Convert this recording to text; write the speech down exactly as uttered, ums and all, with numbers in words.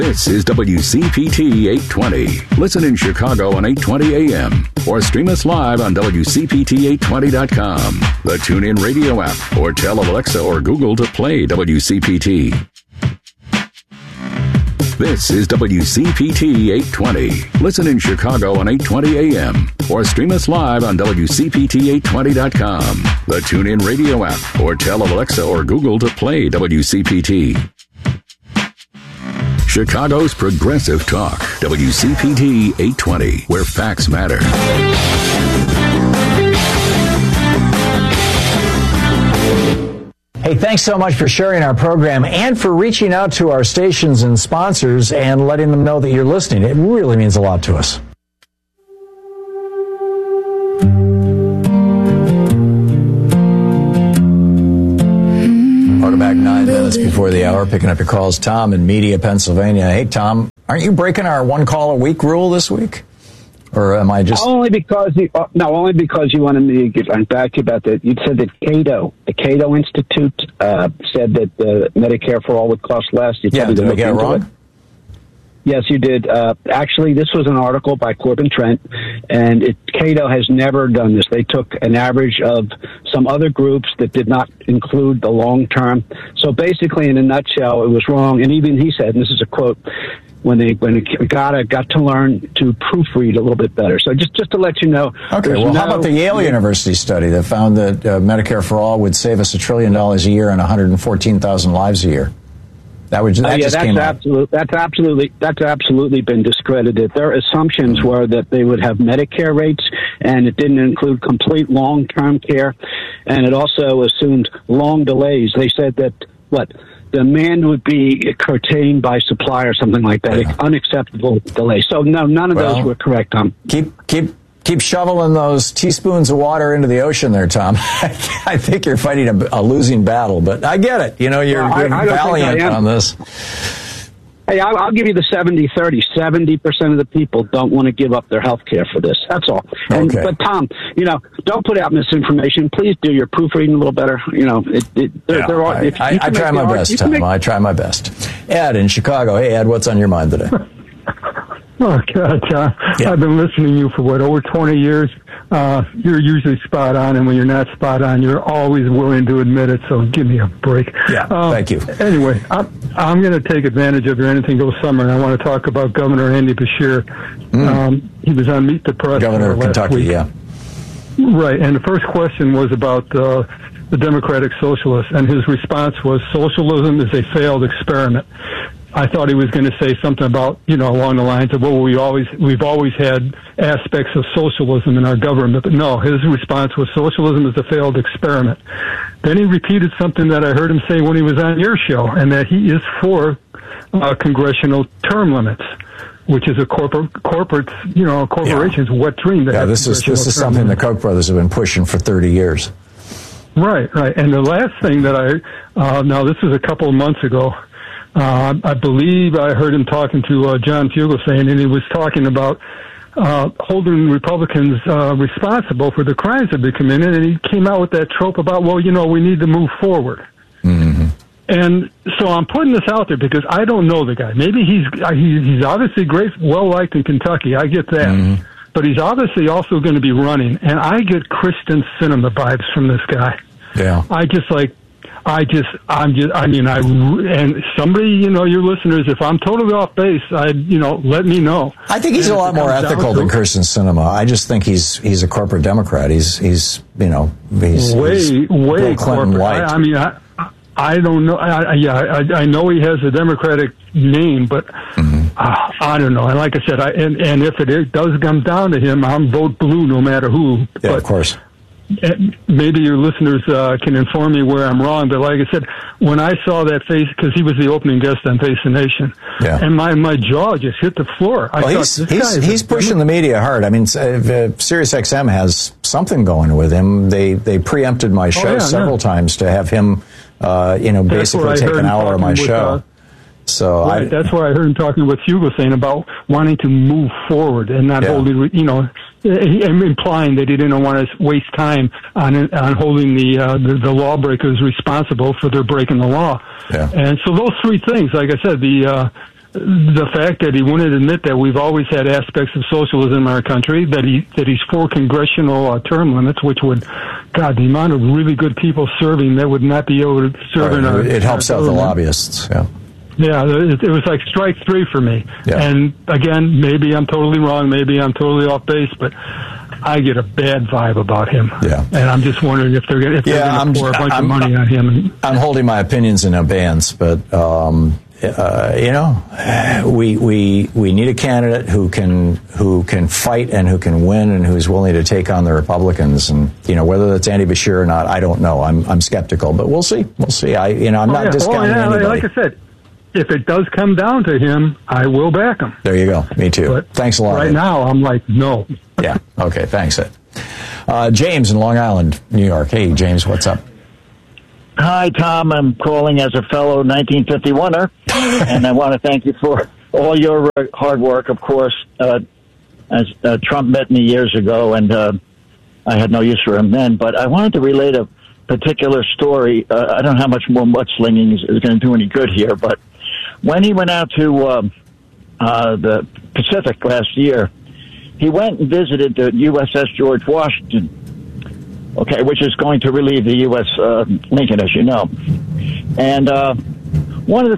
This is W C P T eight twenty. Listen in Chicago on eight twenty A M or stream us live on W C P T eight twenty dot com, the TuneIn Radio app, or tell Alexa or Google to play W C P T. This is W C P T eight twenty. Listen in Chicago on eight twenty A M or stream us live on W C P T eight twenty dot com, the TuneIn Radio app, or tell Alexa or Google to play W C P T. Chicago's Progressive Talk, W C P T eight twenty, where facts matter. Hey, thanks so much for sharing our program and for reaching out to our stations and sponsors and letting them know that you're listening. It really means a lot to us. Back nine minutes before the hour, picking up your calls. Tom in Media, Pennsylvania. Hey, Tom, aren't you breaking our one call a week rule this week? Or am I just... Only because you, uh, no, only because you wanted me to get back to you about that. You said that Cato, the Cato Institute, uh, said that uh, Medicare for All would cost less. You yeah, did I get it wrong? It. Yes, you did. Uh, actually, this was an article by Corbin Trent, and it, Cato has never done this. They took an average of some other groups that did not include the long term. So basically, in a nutshell, it was wrong. And even he said, and this is a quote, when they when it got got to learn to proofread a little bit better. So just just to let you know. Okay. Well, no, how about the Yale University study that found that uh, Medicare for All would save us a trillion dollars a year and one hundred fourteen thousand lives a year? That would, that oh, yeah, just that's came absolutely, that's absolutely, that's absolutely been discredited. Their assumptions were that they would have Medicare rates, and it didn't include complete long-term care, and it also assumed long delays. They said that, what, demand would be curtailed by supply or something like that, yeah. Unacceptable delay. So, no, none of well, those were correct, Tom. Keep, keep. Keep shoveling those teaspoons of water into the ocean there, Tom. I think you're fighting a, a losing battle, but I get it. You know, you're, well, you're I, I valiant on this. Hey, I'll, I'll give you the seventy thirty. seventy percent of the people don't want to give up their health care for this. That's all. And, okay. But, Tom, you know, don't put out misinformation. Please do your proofreading a little better. You know, it, it, there, yeah, there are... I, if I, I try my best, Tom. Make... I try my best. Ed in Chicago. Hey, Ed, what's on your mind today? Oh, God, John. Yeah. I've been listening to you for, what, over twenty years. Uh, you're usually spot on, and when you're not spot on, you're always willing to admit it, so give me a break. Yeah, um, thank you. Anyway, I'm, I'm going to take advantage of your Anything Goes summer, and I want to talk about Governor Andy Beshear. Mm. Um, he was on Meet the Press. Governor of Kentucky, week. yeah. Right, and the first question was about uh, the Democratic Socialists, and his response was, socialism is a failed experiment. I thought he was going to say something about, you know, along the lines of, well, we always, we've always had aspects of socialism in our government. But no, his response was, socialism is a failed experiment. Then he repeated something that I heard him say when he was on your show, and that he is for uh, congressional term limits, which is a corporate, corporate, you know, corporation's yeah. wet dream. Yeah, this is this is something the Koch brothers have been pushing for thirty years. Right, right. And the last thing that I, uh, now this was a couple of months ago, Uh, I believe I heard him talking to uh, John Fugelsang, and he was talking about uh, holding Republicans uh, responsible for the crimes that they committed, and he came out with that trope about, well, you know, we need to move forward. Mm-hmm. And so I'm putting this out there because I don't know the guy. Maybe he's he's obviously great, well-liked in Kentucky. I get that. Mm-hmm. But he's obviously also going to be running, and I get Kristen Sinema vibes from this guy. Yeah. I just like... I just, I'm just, I mean, I, and somebody, you know, your listeners, if I'm totally off base, I, you know, let me know. I think he's and a lot more ethical than Kirsten Sinema. I just think he's, he's a corporate Democrat. He's, he's, you know, he's way, he's way Bill Clinton corporate. light. I, I mean, I, I don't know. I, I, yeah, I, I know he has a Democratic name, but mm-hmm. uh, I don't know. And like I said, I, and, and if it is, does come down to him, I'm vote blue no matter who. Yeah, but, of course. Maybe your listeners uh, can inform me where I'm wrong, but like I said, when I saw that face, because he was the opening guest on Face the Nation, yeah. and my, my jaw just hit the floor. I well, thought, he's he's, he's pushing the media hard. I mean, uh, Sirius X M has something going with him. They they preempted my show oh, yeah, several yeah. times to have him, uh, you know, That's basically take an hour of my with, show. Uh, So right, I, that's where I heard him talking with Fugelsang about wanting to move forward and not yeah. holding, you know, implying that he didn't want to waste time on on holding the uh, the, the lawbreakers responsible for their breaking the law. Yeah. And so those three things, like I said, the uh, the fact that he wouldn't admit that we've always had aspects of socialism in our country, that he that he's for congressional uh, term limits, which would, God, the amount of really good people serving that would not be able to serve right. in our. It helps out the lobbyists. Yeah. Yeah, it, it was like strike three for me. Yeah. And again, maybe I'm totally wrong, maybe I'm totally off base, but I get a bad vibe about him. Yeah. And I'm just wondering if they're going if yeah, to pour a bunch I'm, of money on him. I'm holding my opinions in abeyance, but um, uh, you know, we we we need a candidate who can who can fight and who can win and who's willing to take on the Republicans. And you know, whether that's Andy Beshear or not, I don't know. I'm I'm skeptical, but we'll see. We'll see. I you know, I'm oh, not yeah. discounting oh, yeah, anybody. Like I said, if it does come down to him, I will back him. There you go. Me too. But thanks a lot. Right Ed. now, I'm like, no. Yeah. Okay. Thanks, Ed. Uh, James in Long Island, New York. Hey, James, what's up? Hi, Tom. I'm calling as a fellow nineteen fifty-one-er, and I want to thank you for all your uh, hard work, of course. Uh, as uh, Trump met me years ago, and uh, I had no use for him then, but I wanted to relate a particular story. Uh, I don't know how much more mudslinging is, is going to do any good here, but when he went out to um, uh, the Pacific last year, he went and visited the U S S George Washington, okay, which is going to relieve the U S Uh, Lincoln, as you know. And uh, one of the